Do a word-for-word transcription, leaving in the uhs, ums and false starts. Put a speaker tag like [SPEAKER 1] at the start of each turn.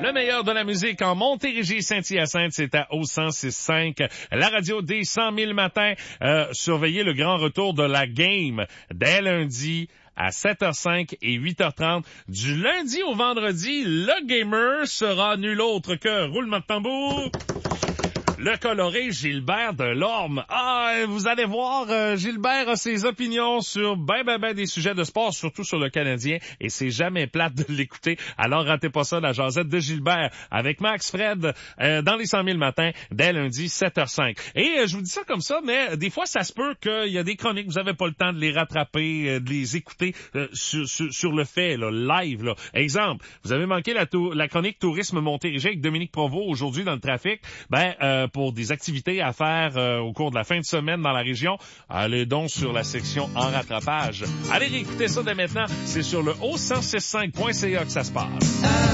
[SPEAKER 1] Le meilleur de la musique en Montérégie, Saint-Hyacinthe, c'est à O cent six cinq. La radio des cent mille matins. Euh, surveillez le grand retour de la game dès lundi à sept heures cinq et huit heures trente. Du lundi au vendredi, le gamer sera nul autre que, roulement de tambour, le coloré Gilbert Delorme. Ah, vous allez voir, euh, Gilbert a ses opinions sur ben ben ben des sujets de sport, surtout sur le Canadien, et c'est jamais plate de l'écouter. Alors ratez pas ça, la jasette de Gilbert avec Max Fred euh, dans les cent mille matins dès lundi sept heures cinq. Et euh, je vous dis ça comme ça, mais des fois ça se peut qu'il y a des chroniques, vous avez pas le temps de les rattraper, euh, de les écouter euh, sur, sur, sur le fait, là, live. Là. Exemple, vous avez manqué la, tou- la chronique Tourisme Montérégie avec Dominique Provost aujourd'hui dans le trafic. Ben euh, pour des activités à faire euh, au cours de la fin de semaine dans la région, allez donc sur la section en rattrapage. Allez réécouter ça dès maintenant, c'est sur le o cent six cinq point c a que ça se passe.